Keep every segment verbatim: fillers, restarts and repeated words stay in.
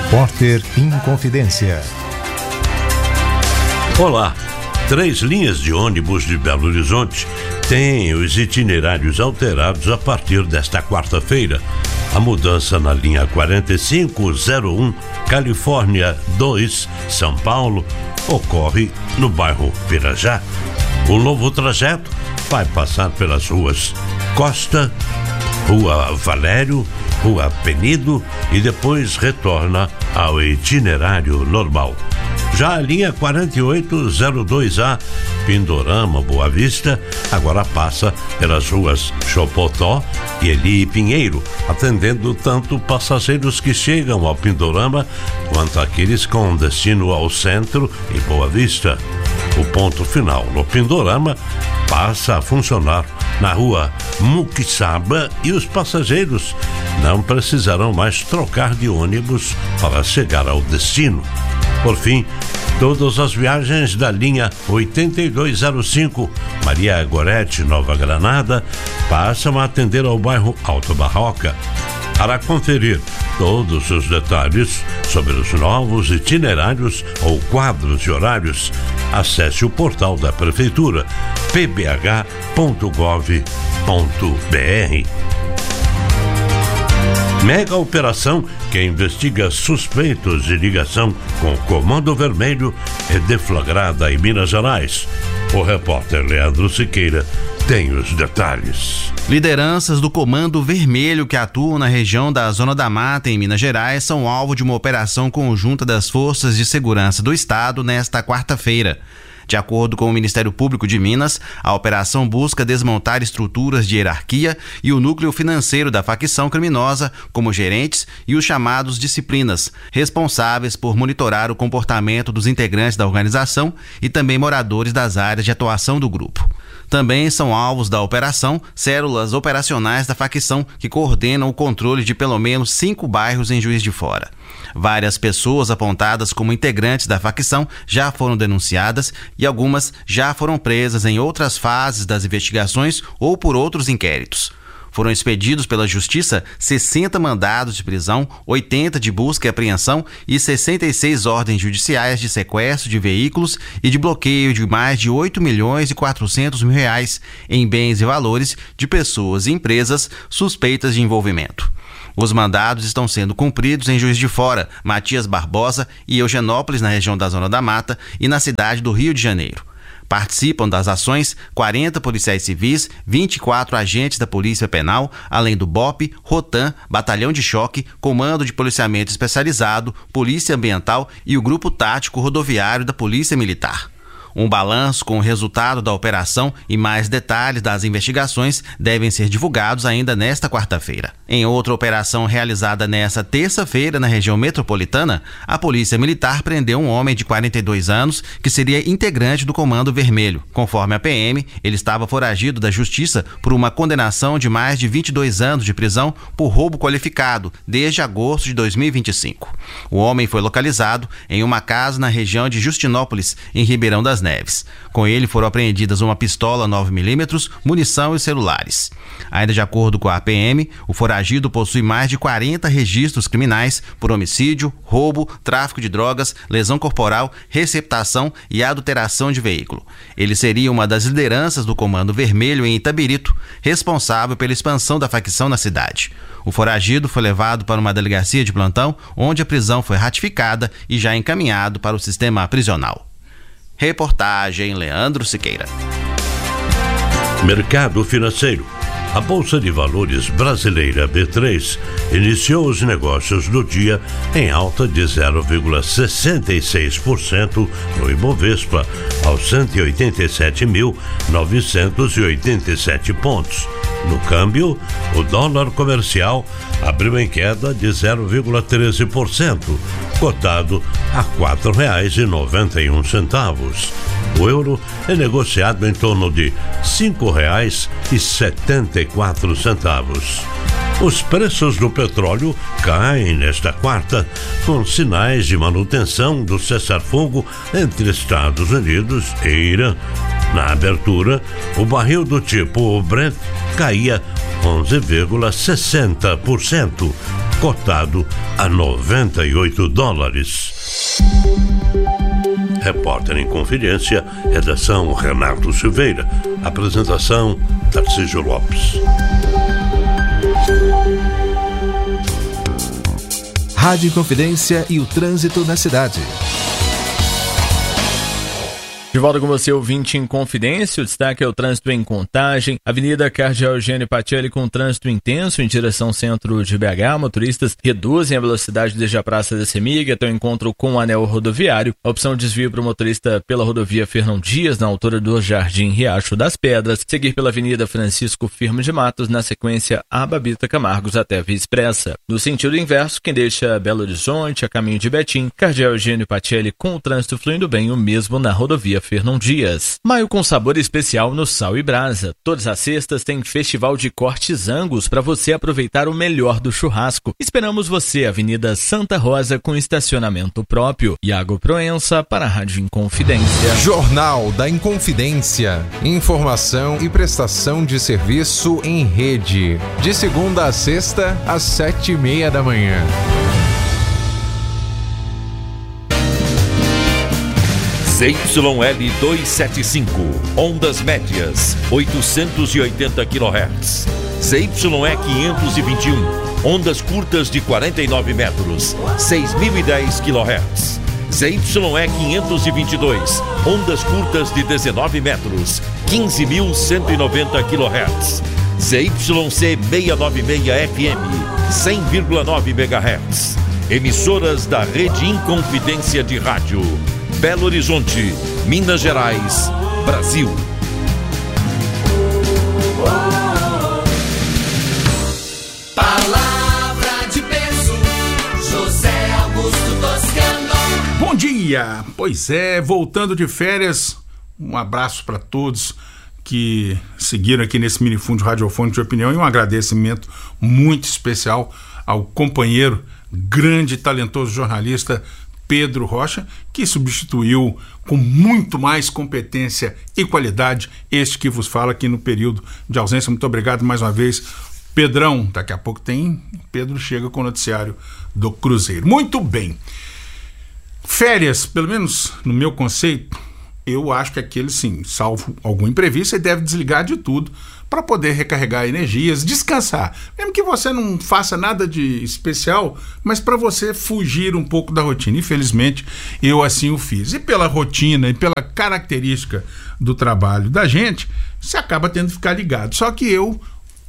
Repórter Inconfidência. Olá, três linhas de ônibus de Belo Horizonte têm os itinerários alterados a partir desta quarta-feira. A mudança na linha quarenta e cinco zero um, Califórnia dois, São Paulo, ocorre no bairro Pirajá. O novo trajeto vai passar pelas ruas Costa, Rua Valério, Rua Penido e depois retorna ao itinerário normal. Já a linha quarenta e oito zero dois A, Pindorama, Boa Vista, agora passa pelas ruas Chopotó e Eli Pinheiro, atendendo tanto passageiros que chegam ao Pindorama quanto aqueles com destino ao centro e Boa Vista. O ponto final no Pindorama passa a funcionar na rua Muquixaba e os passageiros não precisarão mais trocar de ônibus para chegar ao destino. Por fim, todas as viagens da linha oitenta e dois zero cinco, Maria Gorete, Nova Granada, passam a atender ao bairro Alto Barroca. Para conferir todos os detalhes sobre os novos itinerários ou quadros de horários, acesse o portal da Prefeitura, p b h ponto gov ponto b r. Mega operação que investiga suspeitos de ligação com o Comando Vermelho é deflagrada em Minas Gerais. O repórter Leandro Siqueira tem os detalhes. Lideranças do Comando Vermelho que atuam na região da Zona da Mata, em Minas Gerais, são alvo de uma operação conjunta das Forças de Segurança do Estado nesta quarta-feira. De acordo com o Ministério Público de Minas, a operação busca desmontar estruturas de hierarquia e o núcleo financeiro da facção criminosa, como gerentes e os chamados disciplinas, responsáveis por monitorar o comportamento dos integrantes da organização e também moradores das áreas de atuação do grupo. Também são alvos da operação células operacionais da facção que coordenam o controle de pelo menos cinco bairros em Juiz de Fora. Várias pessoas apontadas como integrantes da facção já foram denunciadas e algumas já foram presas em outras fases das investigações ou por outros inquéritos. Foram expedidos pela Justiça sessenta mandados de prisão, oitenta de busca e apreensão e sessenta e seis ordens judiciais de sequestro de veículos e de bloqueio de mais de oito milhões e quatrocentos mil reais em bens e valores de pessoas e empresas suspeitas de envolvimento. Os mandados estão sendo cumpridos em Juiz de Fora, Matias Barbosa e Eugenópolis, na região da Zona da Mata, e na cidade do Rio de Janeiro. Participam das ações quarenta policiais civis, vinte e quatro agentes da Polícia Penal, além do B O P, Rotam, Batalhão de Choque, Comando de Policiamento Especializado, Polícia Ambiental e o Grupo Tático Rodoviário da Polícia Militar. Um balanço com o resultado da operação e mais detalhes das investigações devem ser divulgados ainda nesta quarta-feira. Em outra operação realizada nesta terça-feira na região metropolitana, a Polícia Militar prendeu um homem de quarenta e dois anos que seria integrante do Comando Vermelho. Conforme a P M, ele estava foragido da Justiça por uma condenação de mais de vinte e dois anos de prisão por roubo qualificado desde agosto de dois mil e vinte e cinco. O homem foi localizado em uma casa na região de Justinópolis, em Ribeirão das Neves. Com ele foram apreendidas uma pistola nove milímetros, munição e celulares. Ainda de acordo com a P M, o foragido possui mais de quarenta registros criminais por homicídio, roubo, tráfico de drogas, lesão corporal, receptação e adulteração de veículo. Ele seria uma das lideranças do Comando Vermelho em Itabirito, responsável pela expansão da facção na cidade. O foragido foi levado para uma delegacia de plantão, onde a prisão foi ratificada e já encaminhado para o sistema prisional. Reportagem Leandro Siqueira. Mercado financeiro. A Bolsa de Valores brasileira B três iniciou os negócios do dia em alta de zero vírgula sessenta e seis por cento no Ibovespa, aos cento e oitenta e sete mil novecentos e oitenta e sete pontos. No câmbio, o dólar comercial abriu em queda de zero vírgula treze por cento, cotado a quatro reais e noventa e um centavos. O euro é negociado em torno de cinco reais e setenta e quatro centavos. Os preços do petróleo caem nesta quarta, com sinais de manutenção do cessar-fogo entre Estados Unidos e Irã. Na abertura, o barril do tipo Brent caía onze vírgula sessenta por cento, cotado a noventa e oito dólares. Repórter em Confidência, redação Renato Silveira, apresentação Tarcísio Lopes. Rádio Confidência e o trânsito na cidade. De volta com você, ouvinte em Confidência. O destaque é o trânsito em Contagem. Avenida Cardeal Eugênio Pacelli com trânsito intenso em direção centro de B H. Motoristas reduzem a velocidade desde a Praça da Semig até o encontro com o anel rodoviário. A opção de desvio para o motorista pela rodovia Fernão Dias, na altura do Jardim Riacho das Pedras. Seguir pela Avenida Francisco Firmo de Matos, na sequência a Babita Camargos até a Via Expressa. No sentido inverso, quem deixa Belo Horizonte a caminho de Betim, Cardeal Eugênio Pacelli com o trânsito fluindo bem, o mesmo na rodovia Fernão Dias. Maio com sabor especial no Sal e Brasa. Todas as sextas tem festival de cortes Angus para você aproveitar o melhor do churrasco. Esperamos você, Avenida Santa Rosa, com estacionamento próprio. Iago Proença para a Rádio Inconfidência. Jornal da Inconfidência. Informação e prestação de serviço em rede. De segunda a sexta, às sete e meia da manhã. Z Y L duzentos e setenta e cinco, ondas médias, oitocentos e oitenta quilohertz. Z Y E quinhentos e vinte e um, ondas curtas de quarenta e nove metros, seis mil e dez quilohertz. Z Y E quinhentos e vinte e dois, ondas curtas de dezenove metros, quinze mil cento e noventa quilohertz. Z Y C seiscentos e noventa e seis F M, cem vírgula nove megahertz. Emissoras da Rede Inconfidência de Rádio. Belo Horizonte, Minas Gerais, Brasil. Palavra de peso, José Augusto Toscano. Bom dia! Pois é, voltando de férias, um abraço para todos que seguiram aqui nesse minifundo radiofônico de opinião e um agradecimento muito especial ao companheiro, grande e talentoso jornalista Pedro Rocha, que substituiu com muito mais competência e qualidade este que vos fala aqui no período de ausência. Muito obrigado mais uma vez, Pedrão. Daqui a pouco tem Pedro chega com o noticiário do Cruzeiro. Muito bem. Férias, pelo menos no meu conceito, eu acho que aquele sim, salvo algum imprevisto, você deve desligar de tudo para poder recarregar energias, descansar. Mesmo que você não faça nada de especial, mas para você fugir um pouco da rotina. Infelizmente, eu assim o fiz. E pela rotina e pela característica do trabalho da gente, você acaba tendo que ficar ligado. Só que eu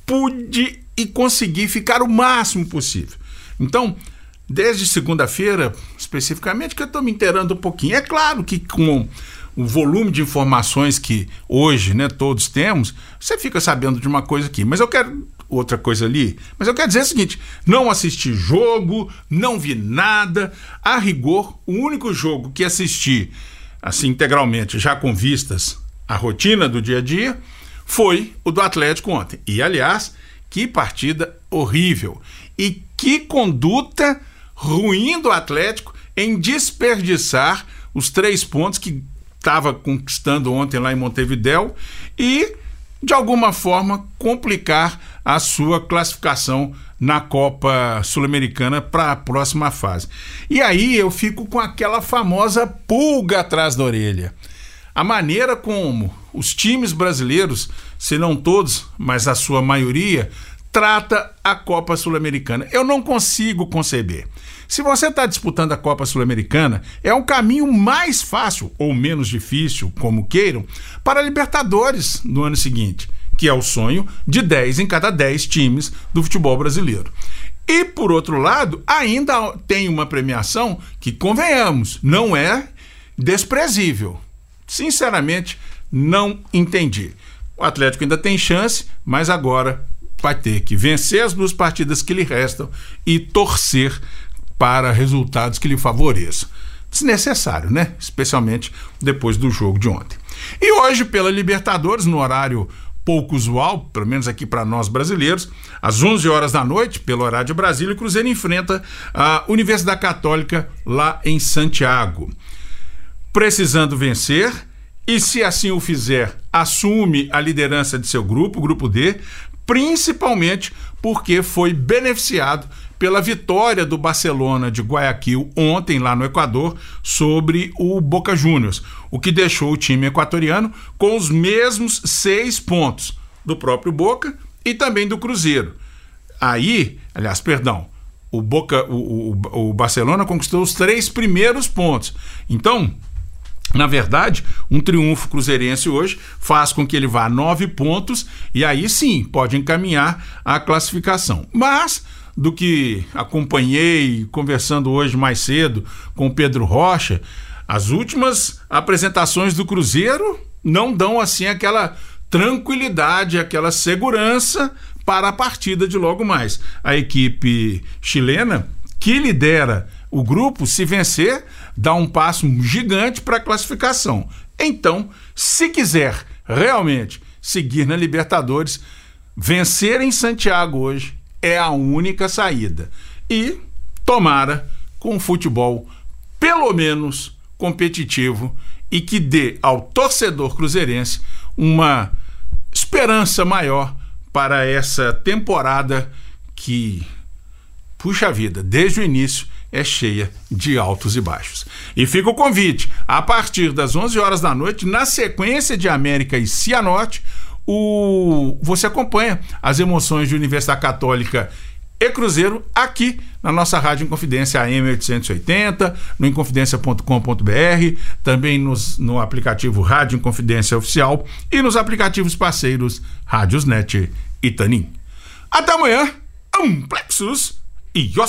pude e consegui ficar o máximo possível. Então, desde segunda-feira, especificamente, que eu estou me inteirando um pouquinho. É claro que com o volume de informações que hoje, né, todos temos, você fica sabendo de uma coisa aqui, mas eu quero outra coisa ali, mas eu quero dizer o seguinte: não assisti jogo, não vi nada, a rigor, o único jogo que assisti, assim, integralmente, já com vistas à rotina do dia a dia, foi o do Atlético ontem, e aliás, que partida horrível, e que conduta ruim do Atlético em desperdiçar os três pontos que estava conquistando ontem lá em Montevidéu e, de alguma forma, complicar a sua classificação na Copa Sul-Americana para a próxima fase. E aí eu fico com aquela famosa pulga atrás da orelha. A maneira como os times brasileiros, se não todos, mas a sua maioria, trata a Copa Sul-Americana. Eu não consigo conceber. Se você está disputando a Copa Sul-Americana, é um caminho mais fácil, ou menos difícil, como queiram, para a Libertadores no ano seguinte, que é o sonho de dez em cada dez times do futebol brasileiro. E, por outro lado, ainda tem uma premiação que, convenhamos, não é desprezível. Sinceramente, não entendi. O Atlético ainda tem chance, mas agora vai ter que vencer as duas partidas que lhe restam e torcer para resultados que lhe favoreçam. Desnecessário, né? Especialmente depois do jogo de ontem. E hoje, pela Libertadores, no horário pouco usual, pelo menos aqui para nós brasileiros, às onze horas da noite, pelo horário de Brasília, o Cruzeiro enfrenta a Universidade Católica lá em Santiago. Precisando vencer, e se assim o fizer, assume a liderança de seu grupo, o grupo D, principalmente porque foi beneficiado pela vitória do Barcelona de Guayaquil ontem lá no Equador sobre o Boca Juniors, o que deixou o time equatoriano com os mesmos seis pontos do próprio Boca e também do Cruzeiro. Aí, aliás, perdão, o, Boca, o, o, o Barcelona conquistou os três primeiros pontos. Então, na verdade, um triunfo cruzeirense hoje faz com que ele vá a nove pontos e aí sim pode encaminhar a classificação. Mas, do que acompanhei conversando hoje mais cedo com o Pedro Rocha, as últimas apresentações do Cruzeiro não dão assim aquela tranquilidade, aquela segurança para a partida de logo mais. A equipe chilena, que lidera o grupo, se vencer, dá um passo gigante para a classificação. Então, se quiser realmente seguir na Libertadores, vencer em Santiago hoje é a única saída. E tomara com um futebol pelo menos competitivo e que dê ao torcedor cruzeirense uma esperança maior para essa temporada que, puxa vida, desde o início é cheia de altos e baixos. E fica o convite, a partir das onze horas da noite, na sequência de América e Cianorte, o... você acompanha as emoções de Universidade Católica e Cruzeiro aqui na nossa Rádio Inconfidência A M oitocentos e oitenta, no inconfidência ponto com ponto b r, também nos, no aplicativo Rádio Inconfidência Oficial e nos aplicativos parceiros Rádiosnet e Tanin. Até amanhã, Amplexus e